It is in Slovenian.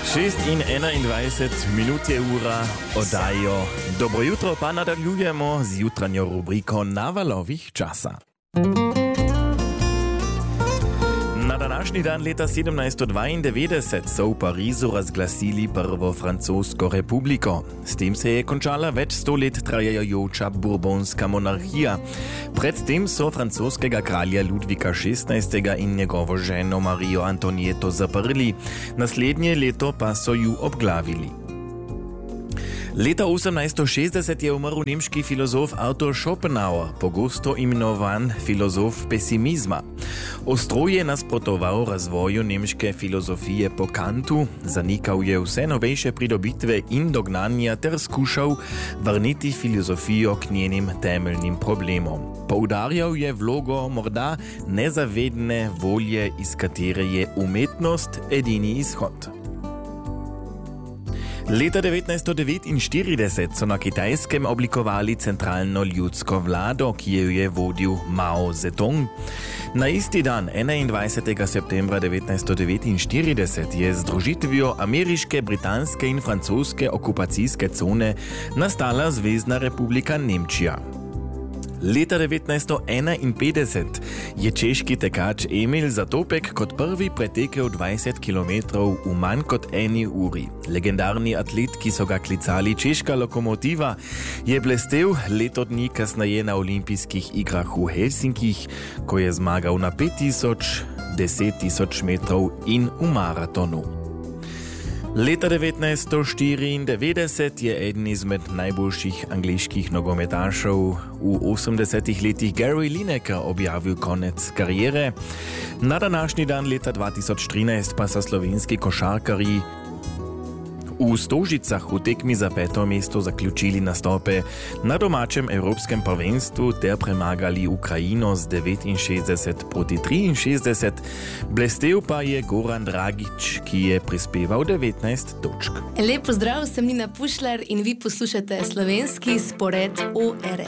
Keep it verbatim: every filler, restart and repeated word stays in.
šest in enaindvajset minut je ura, oddajo. Dobro jutro pa nadaljujemo z jutranjo rubriko Na valovih časa. Na današnji dan leta sedemnajststo dvaindevetdeset so v Parizu razglasili prvo francosko republiko. S tem se je končala več sto let trajajoča bourbonska monarhija. Predtem so francoskega kralja Ludvika šestnajstega in njegovo ženo Marijo Antonieto zaprli. Naslednje leto pa so ju obglavili. Leta osemnajststo šestdeset je umrl nemški filozof Arthur Schopenhauer, pogosto imenovan filozof pesimizma. Ostro je nasprotoval razvoju nemške filozofije po Kantu, zanikal je vse novejše pridobitve in dognanja ter skušal vrniti filozofijo k njenim temeljnim problemom. Poudarjal je vlogo morda nezavedne volje, iz katere je umetnost edini izhod. Leta devetnajststo devetinštirideset so na Kitajskem oblikovali centralno ljudsko vlado, ki jo je vodil Mao Zedong. Na isti dan, enaindvajsetega septembra devetnajststo devetinštirideset, je z združitvijo ameriške, britanske in francoske okupacijske cone nastala Zvezna republika Nemčija. Leta devetnajststo enainpetdeset je češki tekač Emil Zatopek kot prvi pretekel dvajset kilometrov v manj kot eni uri. Legendarni atlet, ki so ga klicali češka lokomotiva, je blestel leto dni kasneje na olimpijskih igrah v Helsinkih, ko je zmagal na pet tisoč, deset tisoč metrov in v maratonu. Leta devetnajststo štiriindevetdeset je eden izmed najboljših angleških nogometašev v osemdesetih letih Gary Lineker objavil konec kariere. Na današnji dan leta dva tisoč trinajst pa so slovenski košarkarji v Stožicah v tekmi za peto mesto zaključili nastope na domačem evropskem prvenstvu ter premagali Ukrajino z devetinšestdeset proti triinšestdeset. Blestel pa je Goran Dragić, ki je prispeval devetnajst točk. Lep pozdrav, sem Nina Pušlar in vi poslušate slovenski spored O R